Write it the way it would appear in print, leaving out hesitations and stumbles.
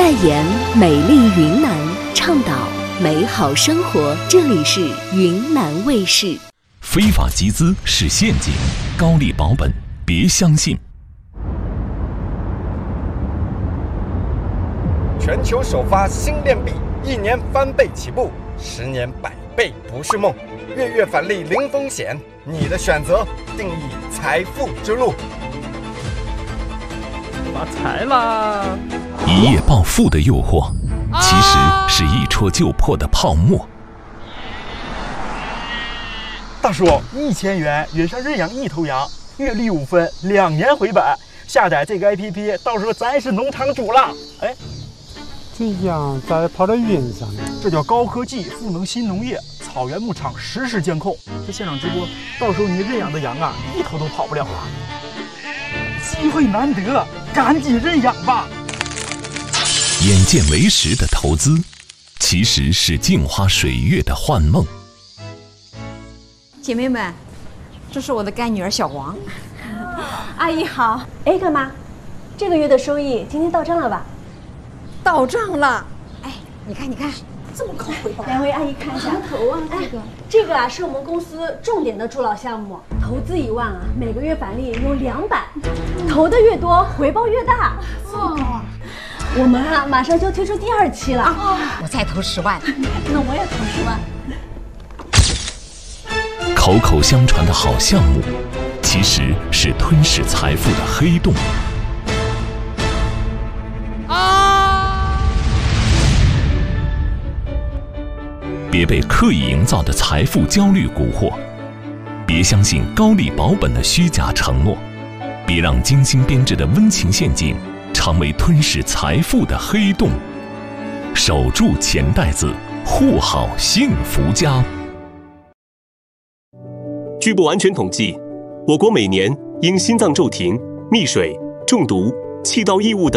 代言美丽云南，倡导美好生活。这里是云南卫视。 非法集资是陷阱，高利保本别相信。 全球首发新链币，1年翻倍起步，10年100倍不是梦。月返利零风险，你的选择定义财富之路。 发财啦！ 一夜暴富的诱惑，其实是一戳就破的泡沫。 大叔，1000元约上认养1头羊，月利5分，2年回本。下载这个 APP， 到时候咱是农场主了。哎， 这羊咋跑到云上了？ 这叫高科技赋能新农业，草原牧场实时监控，这现场直播，到时候你认养的羊啊，1头都跑不了啊！机会难得，赶紧认养吧！ 眼见为实的投资，其实是镜花水月的幻梦。 姐妹们，这是我的干女儿小王。 阿姨好。哎，干妈，这个月的收益今天到账了吧？ 到账了。哎，你看，这么高回报。 两位阿姨看一下。 头啊， 这个啊是我们公司重点的助老项目，投资1万啊，每个月返利有200，投的越多，回报越大。 这么高啊！ 我们啊马上就推出第2期了。 我再投10万。 那我也投10万。 口口相传的好项目，其实是吞噬财富的黑洞。别被刻意营造的财富焦虑蛊惑，别相信高利保本的虚假承诺，别让精心编织的温情陷阱成为吞噬财富的黑洞。守住钱袋子，护好幸福家。 据不完全统计，我国每年因心脏骤停、溺水、中毒、气道异物等